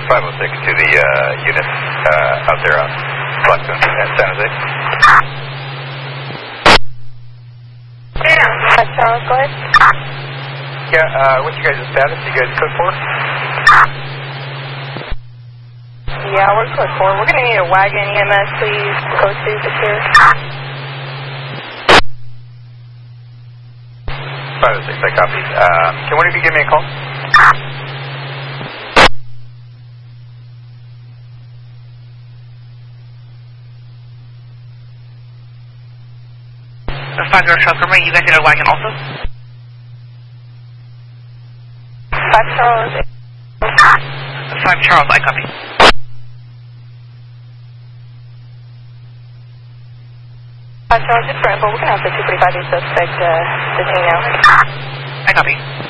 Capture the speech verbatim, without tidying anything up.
five oh six to the uh, unit uh, out there on Flexon at San Jose. Hi, Charles, go ahead. Yeah, uh, what's your guys' status? You guys code four? Yeah, we're code four. We're going to need a wagon E M S, please. Code two, secure. five oh six, I copy. Um, can one of you give me a call? five zero Charles, Cormorant, you guys need a wagon also? five Charles. five Charles, I copy. five Charles, it's Brent, but we're going to have the two forty-five suspect uh, detained now. I copy.